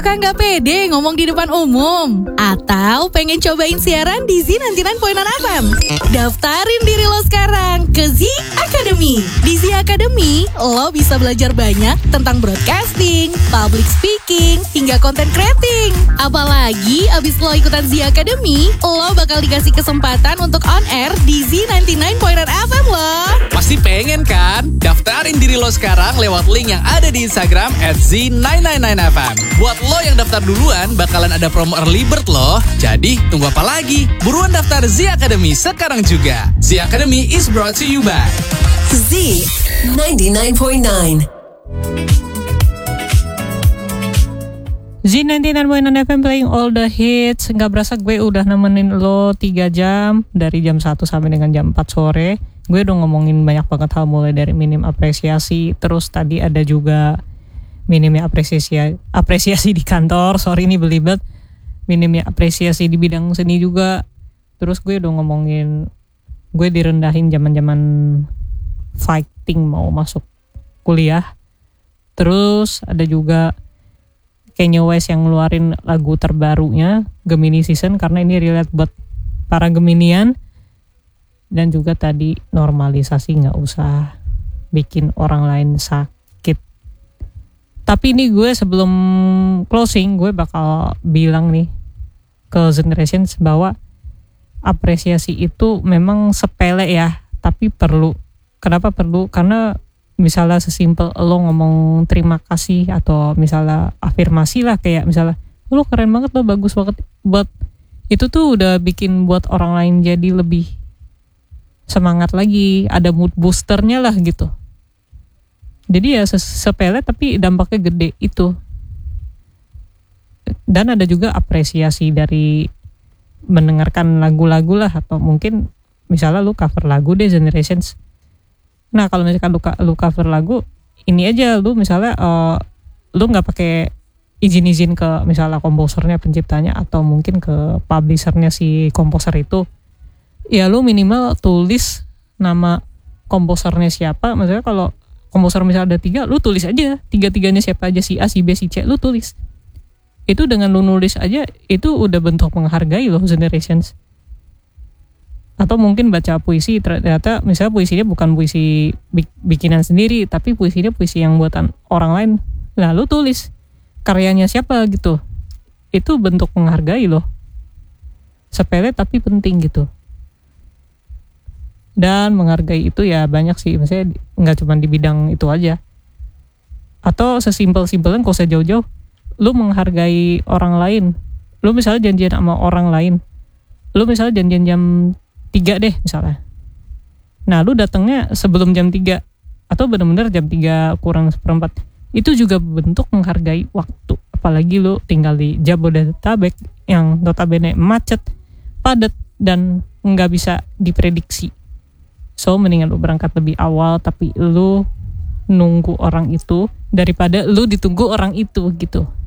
Suka nggak pede ngomong di depan umum? Atau pengen cobain siaran di Z99.6 FM? Daftarin diri lo sekarang ke Z Academy. Di Z Academy, lo bisa belajar banyak tentang broadcasting, public speaking, hingga content creating. Apalagi abis lo ikutan Z Academy, lo bakal dikasih kesempatan untuk on air di Z99.6 FM loh. Pasti pengen kan? Daftarin diri lo sekarang lewat link yang ada di Instagram @Z999FM. Buat lo yang daftar duluan, bakalan ada promo early bird loh. Jadi, tunggu apa lagi? Buruan daftar Z Academy sekarang juga. Z Academy is brought to you by Z 99.9. Z99.9 FM playing all the hits. Gak berasa gue udah nemenin lo 3 jam. Dari jam 1 sampai dengan jam 4 sore. Gue udah ngomongin banyak banget hal, mulai dari minim apresiasi. Terus tadi ada juga minimnya apresiasi di kantor. Sorry ini belibet. Minimnya apresiasi di bidang seni juga. Terus gue udah ngomongin gue direndahin zaman-zaman fighting mau masuk kuliah. Terus ada juga Kanye West yang ngeluarin lagu terbarunya Gemini Season, karena ini relate buat para Geminian. Dan juga tadi normalisasi, gak usah bikin orang lain sakit. Tapi ini gue sebelum closing, gue bakal bilang nih ke Generations bahwa apresiasi itu memang sepele ya, tapi perlu. Kenapa perlu? Karena misalnya sesimpel lo ngomong terima kasih atau misalnya afirmasi lah, kayak misalnya lo keren banget, lo bagus banget, buat itu tuh udah bikin buat orang lain jadi lebih semangat lagi, ada mood boosternya lah gitu. Jadi ya sepele tapi dampaknya gede itu. Dan ada juga apresiasi dari mendengarkan lagu-lagu lah, atau mungkin misalnya lu cover lagu deh Generations. Nah kalau misalkan lu cover lagu ini aja, lu misalnya lu nggak pakai izin ke misalnya komposernya, penciptanya, atau mungkin ke publishernya si komposer itu, ya lu minimal tulis nama komposernya siapa. Maksudnya kalau komposer misalnya ada 3, lu tulis aja 3-3-nya siapa aja, si A, si B, si C, lu tulis. Itu dengan lu nulis aja, itu udah bentuk menghargai loh Generations. Atau mungkin baca puisi, ternyata misalnya puisinya bukan puisi bikinan sendiri, tapi puisinya puisi yang buatan orang lain. Lah lu tulis karyanya siapa gitu. Itu bentuk menghargai loh. Sepele tapi penting gitu. Dan menghargai itu ya banyak sih, maksudnya nggak cuma di bidang itu aja. Atau sesimpel-simpelnya, gak usah jauh-jauh, lu menghargai orang lain. Lu misalnya janjian sama orang lain, lu misalnya janjian jam 3 deh misalnya. Nah lu datangnya sebelum jam 3 atau benar-benar jam 3 kurang seperempat, itu juga bentuk menghargai waktu. Apalagi lu tinggal di Jabodetabek yang notabene macet, padat, dan nggak bisa diprediksi. So mendingan lu berangkat lebih awal, tapi lu nunggu orang itu daripada lu ditunggu orang itu gitu.